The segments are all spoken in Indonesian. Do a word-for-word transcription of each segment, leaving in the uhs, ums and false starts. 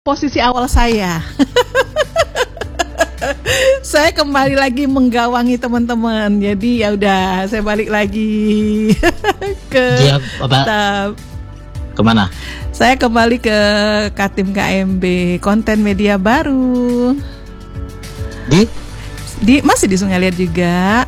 posisi awal saya. Saya kembali lagi menggawangi teman-teman. Jadi ya udah, saya balik lagi ke Dia, apa? ta- Kemana? Saya kembali ke Katim K M B, konten media baru. Di? Di masih di Sungai Liat juga.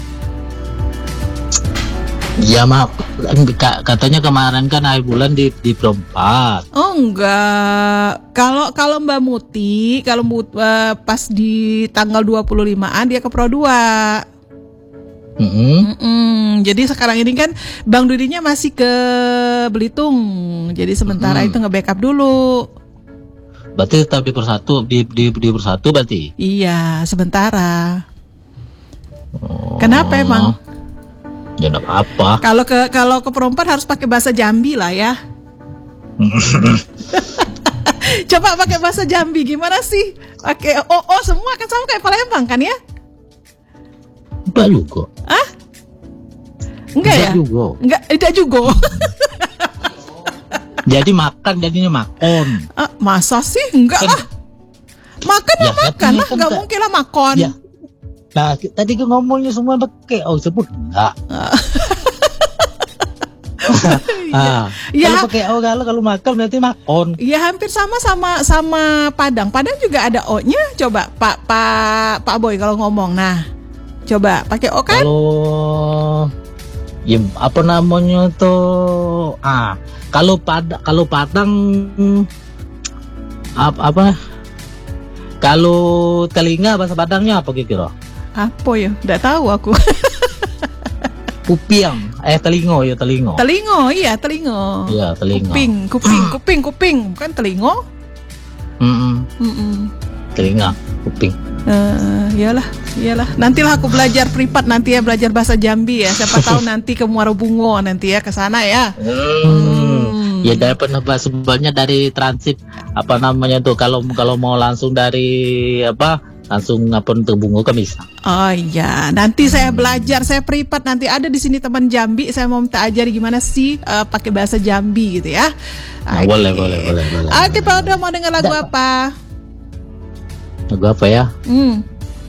Ya maaf, katanya kemarin kan akhir bulan di di Perempat. Oh enggak. Kalau kalau Mbak Muti, kalau Mut- eh, pas di tanggal dua puluh limaan dia ke Pro dua. Mm-hmm. Mm-mm. Jadi sekarang ini kan Bang Dudinya masih ke Belitung. Jadi sementara Mm-hmm. itu nge-backup dulu. Berarti tetap di Persatu, di di di Persatu berarti. Iya, sementara. Oh. Kenapa emang? Ya enggak apa. Kalau ke kalau ke Perempat harus pakai bahasa Jambi lah ya. Coba pakai bahasa Jambi gimana sih? Pakai oh oh semua kan sama kayak Palembang kan ya? Enggak juga. Ah? Enggak ya? juga. Enggak, tidak juga. Jadi makan jadinya makon. Ah, masa sih? Enggak Kan- lah. Makan Ya, lah makan katanya lah, kan enggak tak- mungkin lah makon. Ya. Nah, tadi kan ngomongnya semua pakai oh sebut enggak. Ah, Ya. kalau pakai oh kalau kalau makan berarti makon. Ya hampir sama sama sama Padang. Padang juga ada O-nya. Coba Pak Pak Pak Boy kalau ngomong. Nah, coba pakai O kan? Kalau ya apa namanya tuh ah kalau pada kalau Padang apa, apa kalau telinga bahasa Padangnya apa kira-kira? Apa ya? Enggak tahu aku. Kupiang eh telingo ya telingo. Telingo, iya telingo. Iya telingo. Kuping, kuping, kuping, kuping, bukan telingo. Mm-mm. Mm-mm. Telinga, kuping. Eh, iyalah, iyalah. Nantilah aku belajar privat nanti ya, belajar bahasa Jambi ya. Siapa tahu nanti ke Muara Bungo nanti ya, ke sana ya. Hmm. Ya dapat bahasa sebenarnya dari transit apa namanya tuh kalau kalau mau langsung dari apa langsung apa untuk Bungo kan bisa. Oh iya, nanti saya belajar, saya privat nanti ada di sini teman Jambi, saya mau minta ajari gimana sih eh, pakai bahasa Jambi gitu ya. Nah, Oke. boleh boleh boleh boleh. Oke, Pak Odo mau dengar lagu Da- apa? Lagu apa ya? Hmm.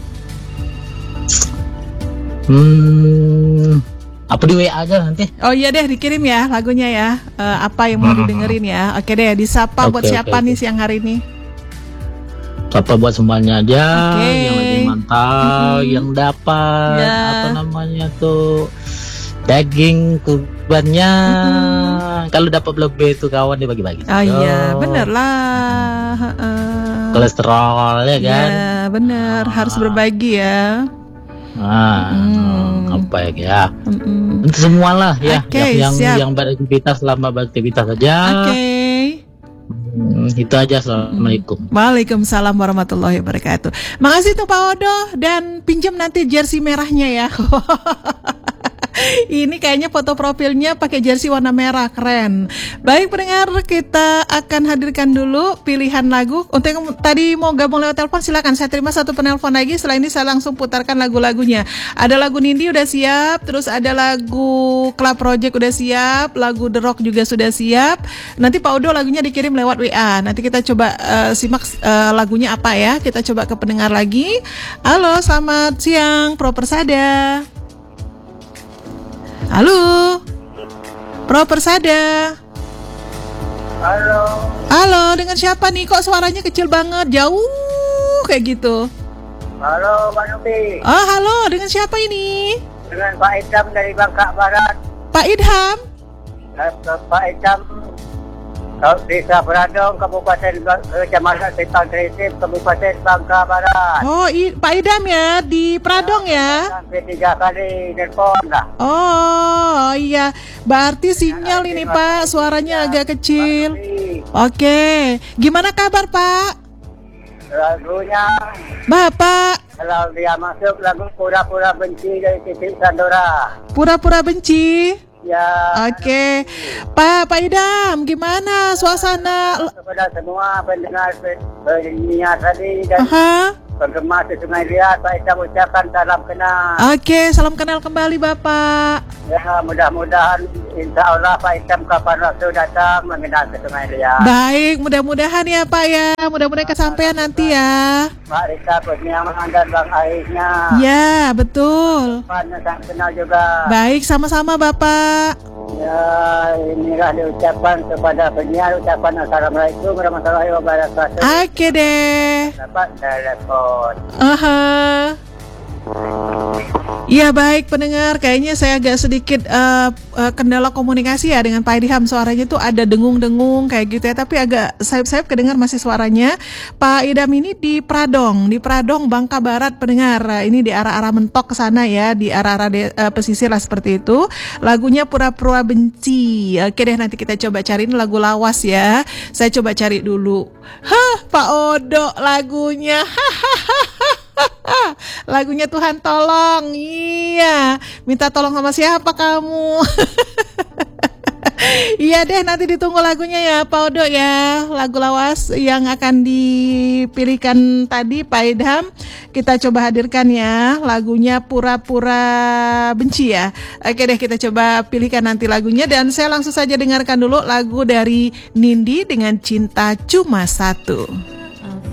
Hmm, apa di W A aja nanti? Oh iya deh, dikirim ya lagunya ya. Eh, apa yang mau didengerin ya? Oke deh, disapa buat Oke, siapa oke, nih oke. siang hari ini? Apa buat semuanya aja Oke. yang lagi mantau, Mm-mm. yang dapat Ya. apa namanya tuh daging kurbannya. Kalau dapat lebih itu kawan dibagi-bagi. Oh iya, Yo. bener lah. Heeh. Kolesterol ya kan? Ya, bener, harus berbagi ya. Ah, Hmm. apa ya ya? Mm-mm. Untuk semua lah ya, Oke, yang siap. yang, yang beraktivitas selama beraktivitas saja. Oke. Hmm, itu aja. Assalamualaikum. Waalaikumsalam warahmatullahi wabarakatuh. Makasih tuh Pak Odo dan pinjam nanti jersey merahnya ya. Ini kayaknya foto profilnya pakai jersey warna merah, keren. Baik pendengar, kita akan hadirkan dulu pilihan lagu. Untuk yang tadi mau gabung lewat telepon silakan. Saya terima satu penelpon lagi. Setelah ini saya langsung putarkan lagu-lagunya. Ada lagu Nindi udah siap, terus ada lagu Club Project udah siap, lagu The Rock juga sudah siap. Nanti Pak Odo lagunya dikirim lewat W A. Nanti kita coba eh, simak eh, lagunya apa ya. Kita coba ke pendengar lagi. Halo, selamat siang Pro Persada. Halo, Pro Persada. Halo, Halo, dengan siapa nih? Kok suaranya kecil banget, jauh kayak gitu? halo Pak Nuki, Oh, halo, dengan siapa ini? dengan Pak Idam dari Bangka Barat. Pak Idham. Eh, Pak Idam, Desa Beradong, Kabupaten Ba- Kecamatan Simpang Trisip, Kabupaten Bangka Barat. Oh, I- Pak Idham ya, di Pradong ya? Sampai tiga kali nelpon lah. Oh, iya. Berarti sinyal ini Pak, suaranya agak kecil. Oke, gimana kabar Pak? Lagunya, Bapak, kalau dia masuk lagu Pura-Pura Benci dari Titik Sandora. pura-pura benci. Ya, Oke, Pak, Pak Idam, gimana suasana? kepada semua pendengar penyiar tadi dan Aha, penggemar di Sungai Liat, Pak Idam ucapkan salam kenal. Oke, salam kenal kembali Bapak. Ya, mudah-mudahan insya Allah Pak Idam kapan waktu datang mengenal ke Sungai Liat. Baik, mudah-mudahan ya Pak ya. Mudah-mudahan kesampaian nanti ya. Pak Rika Kurniawan dan Bang Aisnya. Ya, betul. Pannya sang kenal juga. Baik, sama-sama Bapak. Ya, inilah diucapkan kepada penyiar ucapan Assalamualaikum warahmatullahi wabarakatuh. Oke deh. Dapat telepon. Aha. Iya baik pendengar, kayaknya saya agak sedikit uh, uh, kendala komunikasi ya dengan Pak Idham. Suaranya tuh ada dengung-dengung kayak gitu ya, tapi agak sayap-sayap kedengar masih suaranya. Pak Idham ini di Pradong, di Pradong Bangka Barat pendengar. Ini di arah-arah Mentok ke sana ya, di arah-arah de- uh, pesisir lah seperti itu. Lagunya Pura-Pura Benci. Oke deh, nanti kita coba cariin lagu lawas ya. Saya coba cari dulu. Hah, Pak Odo lagunya. Hahaha. Lagunya Tuhan Tolong. Iya, minta tolong sama siapa kamu? Iya deh, nanti ditunggu lagunya ya Pak Odo ya. Lagu lawas yang akan dipilihkan tadi Pak Idham, kita coba hadirkan ya. Lagunya Pura-Pura Benci ya. Oke deh, kita coba pilihkan nanti lagunya. Dan saya langsung saja dengarkan dulu lagu dari Nindi dengan Cinta Cuma Satu.